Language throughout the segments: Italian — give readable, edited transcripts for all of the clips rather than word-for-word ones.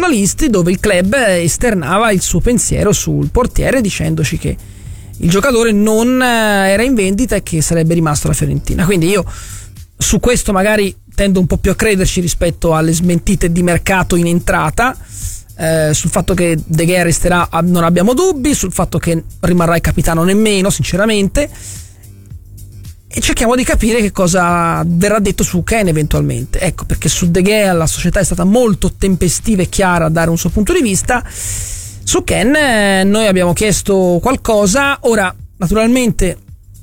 giornalisti, dove il club esternava il suo pensiero sul portiere, dicendoci che il giocatore non era in vendita e che sarebbe rimasto alla Fiorentina. Quindi io su questo magari tendo un po' più a crederci rispetto alle smentite di mercato in entrata. Sul fatto che De Gea resterà non abbiamo dubbi, sul fatto che rimarrà il capitano nemmeno, sinceramente, e cerchiamo di capire che cosa verrà detto su Kean eventualmente. Ecco, perché su De Gea la società è stata molto tempestiva e chiara a dare un suo punto di vista. Su Kean noi abbiamo chiesto qualcosa. Ora, naturalmente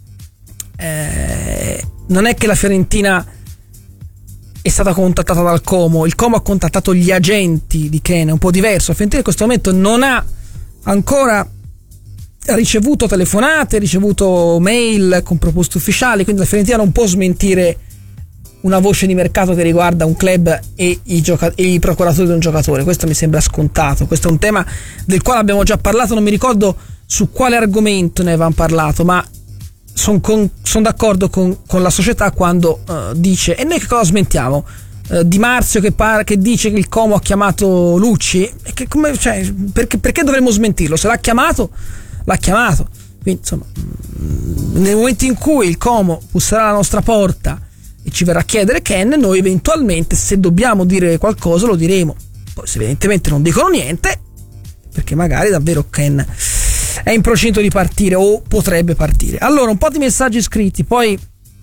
non è che la Fiorentina è stata contattata dal Como, il Como ha contattato gli agenti di Kean, è un po' diverso. La Fiorentina in questo momento non ha ancora ricevuto telefonate, ricevuto mail con proposte ufficiali, quindi la Fiorentina non può smentire una voce di mercato che riguarda un club e i procuratori di un giocatore. Questo mi sembra scontato. Questo è un tema del quale abbiamo già parlato, non mi ricordo su quale argomento ne avevamo parlato, ma sono d'accordo con la società quando dice: e noi che cosa smentiamo? Di Marzio che dice che il Como ha chiamato Lucci, perché dovremmo smentirlo? Se l'ha chiamato, l'ha chiamato. Quindi insomma, nel momento in cui il Como busserà alla nostra porta e ci verrà a chiedere Kean, noi eventualmente, se dobbiamo dire qualcosa, lo diremo. Poi se evidentemente non dicono niente, perché magari davvero Kean è in procinto di partire o potrebbe partire. Allora, un po' di messaggi scritti, poi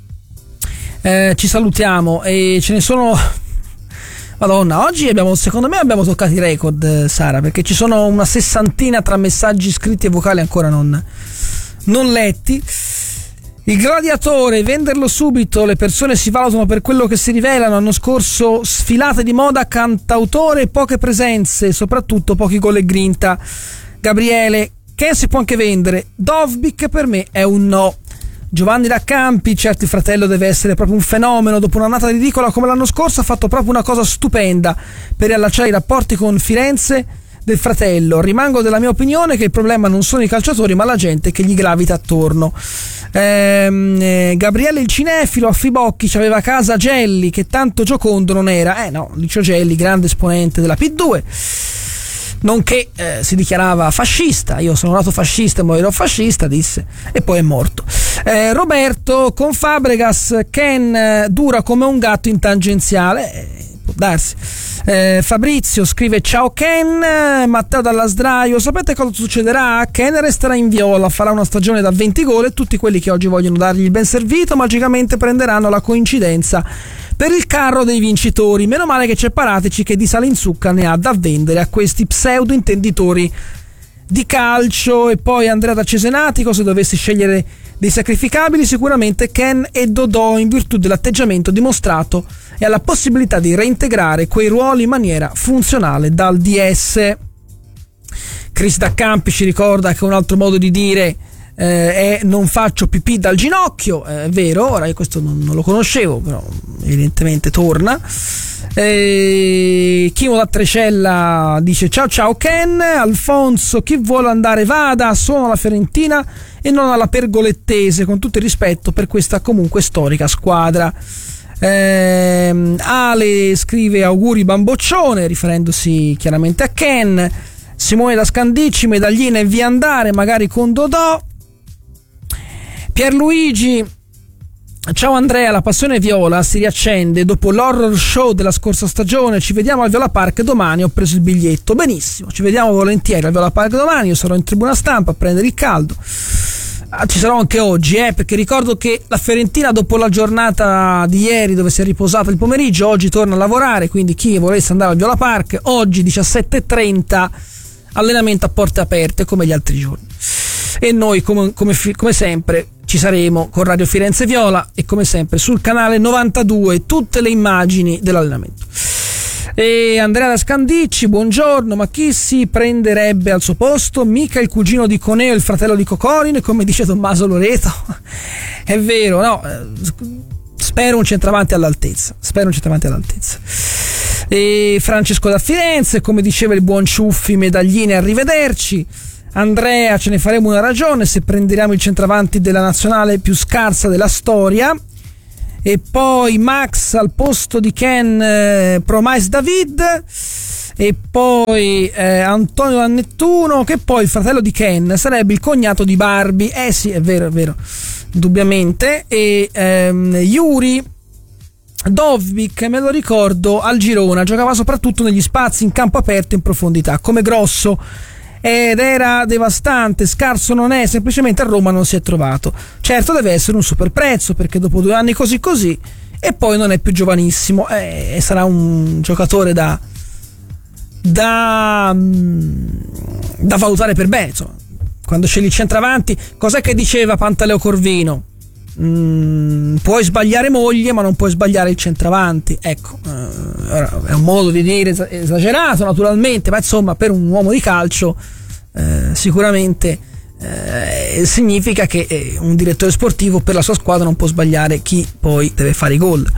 ci salutiamo, e ce ne sono, Madonna, oggi secondo me abbiamo toccato i record, Sara, perché ci sono una 60 tra messaggi scritti e vocali ancora non letti. Il gladiatore, venderlo subito, le persone si valutano per quello che si rivelano. L'anno scorso sfilate di moda, cantautore, poche presenze, soprattutto pochi gol e grinta. Gabriele, che si può anche vendere. Dovbik per me è un no. Giovanni da Campi, certo il fratello deve essere proprio un fenomeno, dopo un'annata ridicola come l'anno scorso ha fatto proprio una cosa stupenda per riallacciare i rapporti con Firenze del fratello. Rimango della mia opinione che il problema non sono i calciatori ma la gente che gli gravita attorno. Gabriele il cinefilo, a Fibocchi c'aveva casa Gelli che tanto giocondo non era. No, Licio Gelli, grande esponente della P2, nonché si dichiarava fascista. Io sono nato fascista e morirò fascista, disse, e poi è morto. Roberto, con Fabregas Kean dura come un gatto in tangenziale, può darsi. Fabrizio scrive: ciao Kean. Matteo dalla Sdraio, sapete cosa succederà? Kean resterà in viola, farà una stagione da 20 gol e tutti quelli che oggi vogliono dargli il ben servito magicamente prenderanno la coincidenza per il carro dei vincitori. Meno male che c'è Paratici che di sale in zucca ne ha da vendere a questi pseudo intenditori di calcio. E poi Andrea da Cesenatico: se dovessi scegliere dei sacrificabili sicuramente Kean e Dodò, in virtù dell'atteggiamento dimostrato e alla possibilità di reintegrare quei ruoli in maniera funzionale dal DS. Chris da Campi ci ricorda che un altro modo di dire è non faccio pipì dal ginocchio. È vero, ora io questo non lo conoscevo, però evidentemente torna. Chimo da Trecella dice: ciao Kean. Alfonso, chi vuole andare vada, sono alla Fiorentina e non alla Pergolettese, con tutto il rispetto per questa comunque storica squadra. Ale scrive: auguri bamboccione, riferendosi chiaramente a Kean. Simone da Scandicci: medaglina e via andare, magari con Dodò. Pierluigi: ciao Andrea, la passione viola si riaccende dopo l'horror show della scorsa stagione. Ci vediamo al Viola Park domani, ho preso il biglietto. Benissimo, ci vediamo volentieri al Viola Park domani, io sarò in tribuna stampa a prendere il caldo. Ci sarò anche oggi, perché ricordo che la Fiorentina, dopo la giornata di ieri dove si è riposata il pomeriggio, oggi torna a lavorare, quindi chi volesse andare al Viola Park, oggi 17:30 allenamento a porte aperte come gli altri giorni. E noi come sempre ci saremo con Radio Firenze Viola e come sempre sul canale 92 tutte le immagini dell'allenamento. E Andrea da Scandicci: buongiorno, ma chi si prenderebbe al suo posto? Mica il cugino di Coneo, il fratello di Cocorin, come dice Tommaso Loreto. È vero, no? Spero un centravanti all'altezza. E Francesco da Firenze: come diceva il buon Ciuffi, medagline, arrivederci. Andrea: ce ne faremo una ragione se prendiamo il centravanti della nazionale più scarsa della storia. E poi Max: al posto di Kean Promise David. e poi Antonio da Nettuno, che poi il fratello di Ken sarebbe il cognato di Barbie. Sì, è vero, indubbiamente. E Yuri Dovbik, me lo ricordo, al Girona giocava soprattutto negli spazi in campo aperto in profondità, come Grosso, ed era devastante. Scarso non è, semplicemente a Roma non si è trovato. Certo deve essere un super prezzo, perché dopo 2 anni così e poi non è più giovanissimo, sarà un giocatore da valutare per bene, insomma. Quando scegli il centravanti, cos'è che diceva Pantaleo Corvino? Puoi sbagliare moglie, ma non puoi sbagliare il centravanti. Ecco, è un modo di dire esagerato naturalmente, ma insomma per un uomo di calcio sicuramente significa che un direttore sportivo per la sua squadra non può sbagliare chi poi deve fare i gol.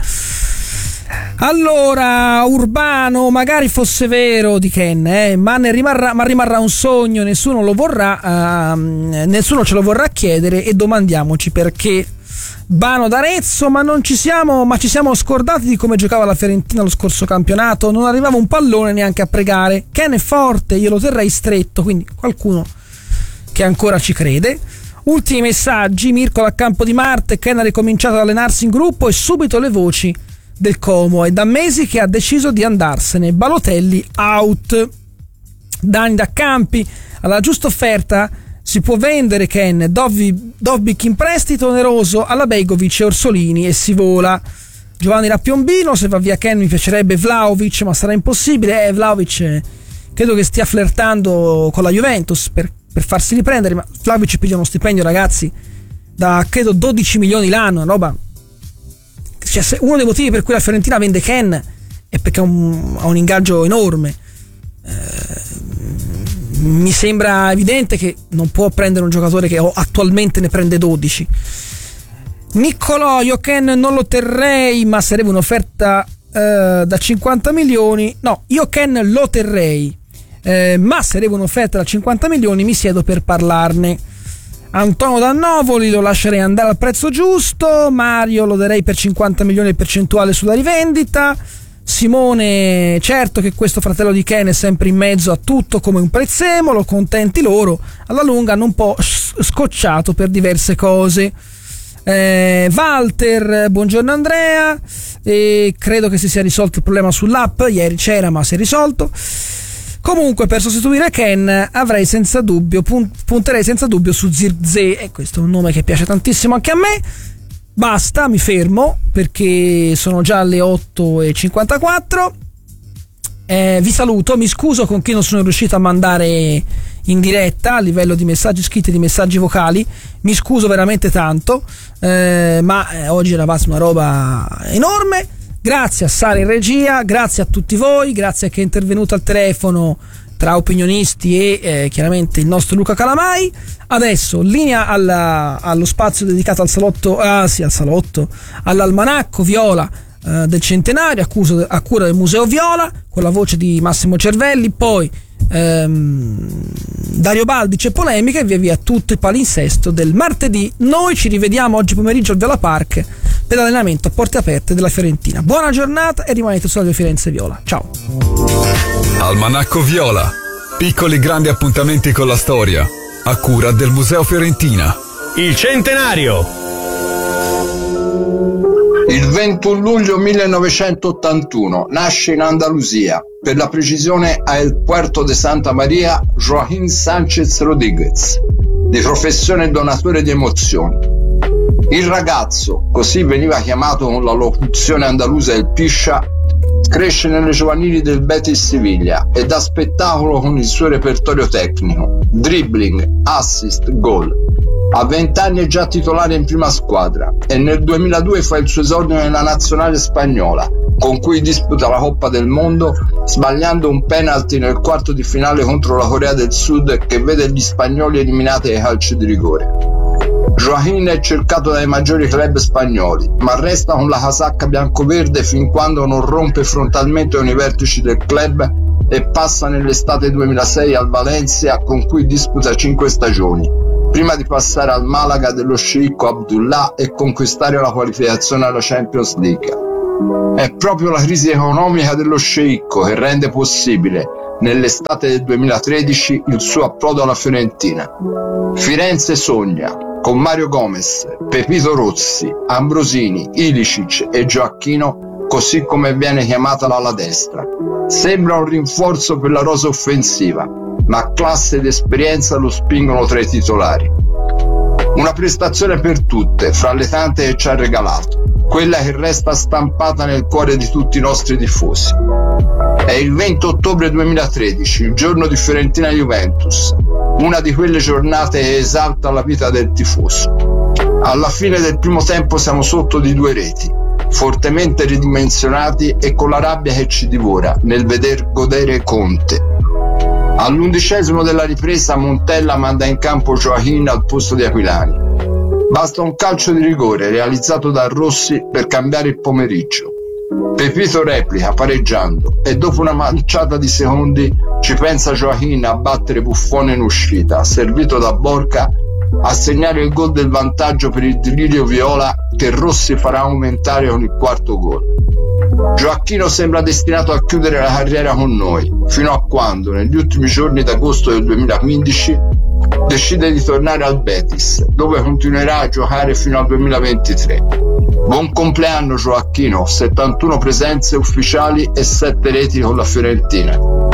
Allora, Urbano, magari fosse vero di Ken, ma rimarrà un sogno, nessuno lo vorrà, nessuno ce lo vorrà chiedere, e domandiamoci perché. Bano d'Arezzo, ci siamo scordati di come giocava la Fiorentina lo scorso campionato, non arrivava un pallone neanche a pregare. Ken è forte, io lo terrei stretto, quindi qualcuno che ancora ci crede. Ultimi messaggi: Mirko da Campo di Marte, Ken ha ricominciato ad allenarsi in gruppo e subito le voci del Como, è da mesi che ha deciso di andarsene. Balotelli out. Dani da Campi, alla giusta offerta si può vendere Ken. Dovbik in prestito oneroso alla Begovic e Orsolini e si vola. Giovanni Rappiombino, se va via Ken mi piacerebbe Vlahovic, ma sarà impossibile. Vlahovic credo che stia flirtando con la Juventus per farsi riprendere, ma Vlahovic piglia uno stipendio, ragazzi, da credo 12 milioni l'anno, roba. Cioè, uno dei motivi per cui la Fiorentina vende Ken è perché ha un ingaggio enorme. Mi sembra evidente che non può prendere un giocatore che attualmente ne prende 12. Niccolò, io Ken non lo terrei, ma sarebbe un'offerta da 50 milioni. No, io Ken lo terrei, ma sarebbe un'offerta da 50 milioni, mi siedo per parlarne. Antonio da Novoli, lo lascerei andare al prezzo giusto. Mario, lo darei per 50 milioni di percentuale sulla rivendita. Simone, certo che questo fratello di Ken è sempre in mezzo a tutto come un prezzemolo, contenti loro, alla lunga hanno un po' scocciato per diverse cose. Walter, buongiorno Andrea, credo che si sia risolto il problema sull'app, ieri c'era ma si è risolto. Comunque per sostituire Ken avrei senza dubbio punterei senza dubbio su Zirkzee, e questo è un nome che piace tantissimo anche a me. Basta, mi fermo perché sono già le 8:54. Vi saluto, mi scuso con chi non sono riuscito a mandare in diretta a livello di messaggi scritti e di messaggi vocali, mi scuso veramente tanto, ma oggi eravate una roba enorme. Grazie a Sara in regia, grazie a tutti voi, grazie a chi è intervenuto al telefono tra opinionisti e chiaramente il nostro Luca Calamai. Adesso linea allo spazio dedicato al salotto, all'almanacco Viola del centenario a cura del Museo Viola, con la voce di Massimo Cervelli, poi Dario Baldi, c'è polemica e via via tutto il palinsesto del martedì. Noi ci rivediamo oggi pomeriggio al Viola Park per l'allenamento a porte aperte della Fiorentina. Buona giornata e rimanete su Radio Firenze Viola. Ciao. Almanacco Viola, piccoli grandi appuntamenti con la storia, a cura del Museo Fiorentina. Il centenario. Il 21 luglio 1981 nasce in Andalusia, per la precisione a El Puerto de Santa Maria, Joaquín Sánchez Rodríguez, di professione donatore di emozioni. Il ragazzo, così veniva chiamato con la locuzione andalusa il Piscia, cresce nelle giovanili del Betis Siviglia e dà spettacolo con il suo repertorio tecnico, dribbling, assist, gol. A 20 anni è già titolare in prima squadra e nel 2002 fa il suo esordio nella nazionale spagnola, con cui disputa la Coppa del Mondo, sbagliando un penalty nel quarto di finale contro la Corea del Sud che vede gli spagnoli eliminati ai calci di rigore. Joaquín è cercato dai maggiori club spagnoli, ma resta con la casacca biancoverde fin quando non rompe frontalmente con i vertici del club e passa nell'estate 2006 al Valencia, con cui disputa 5 stagioni, prima di passare al Malaga dello sceicco Abdullah e conquistare la qualificazione alla Champions League. È proprio la crisi economica dello sceicco che rende possibile, nell'estate del 2013, il suo approdo alla Fiorentina. Firenze sogna, con Mario Gomez, Pepito Rozzi, Ambrosini, Ilicic e Gioacchino, così come viene chiamata l'ala destra. Sembra un rinforzo per la rosa offensiva, ma classe ed esperienza lo spingono tra i titolari. Una prestazione per tutte, fra le tante che ci ha regalato, quella che resta stampata nel cuore di tutti i nostri tifosi. È il 20 ottobre 2013, il giorno di Fiorentina-Juventus, una di quelle giornate che esalta la vita del tifoso. Alla fine del primo tempo siamo sotto di 2 reti, fortemente ridimensionati e con la rabbia che ci divora nel veder godere Conte. All'11° della ripresa Montella manda in campo Joaquin al posto di Aquilani. Basta un calcio di rigore realizzato da Rossi per cambiare il pomeriggio. Pepito replica pareggiando e dopo una manciata di secondi ci pensa Joaquin a battere Buffone in uscita, servito da Borca, a segnare il gol del vantaggio per il delirio viola che Rossi farà aumentare con il 4º gol. Gioacchino sembra destinato a chiudere la carriera con noi, fino a quando, negli ultimi giorni d'agosto del 2015, decide di tornare al Betis, dove continuerà a giocare fino al 2023. Buon compleanno Gioacchino, 71 presenze ufficiali e 7 reti con la Fiorentina.